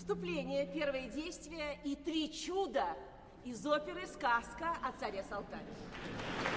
вступление, первое действие и 3 чуда из оперы «Сказка о царе Салтане».